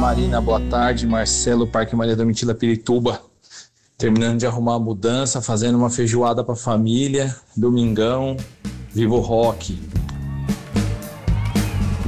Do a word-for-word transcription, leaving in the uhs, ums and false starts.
Marina, boa tarde. Marcelo, Parque Maria Domitila, Pirituba. Terminando de arrumar a mudança, fazendo uma feijoada pra família. Domingão, viva o rock.